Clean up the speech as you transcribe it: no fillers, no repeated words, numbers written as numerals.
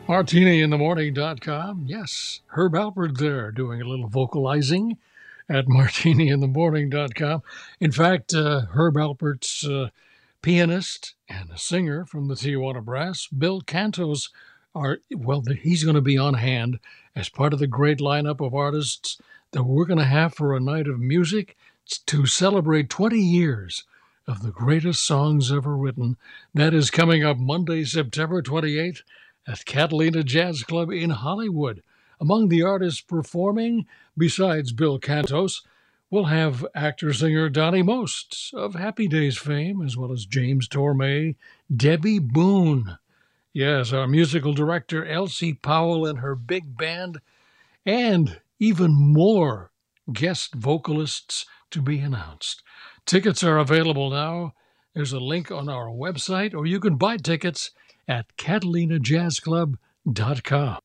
MartiniInTheMorning.com. Yes, Herb Alpert there doing a little vocalizing at MartiniInTheMorning.com. In fact, Herb Alpert's pianist and a singer from the Tijuana Brass, Bill Cantos, he's going to be on hand as part of the great lineup of artists that we're going to have for a night of music to celebrate 20 years of the greatest songs ever written. That is coming up Monday, September 28th at Catalina Jazz Club in Hollywood. Among the artists performing, besides Bill Cantos, we'll have actor-singer Donnie Most of Happy Days fame, as well as James Tormé, Debbie Boone. Yes, our musical director Elsie Powell and her big band, and even more guest vocalists to be announced. Tickets are available now. There's a link on our website, or you can buy tickets at catalinajazzclub.com.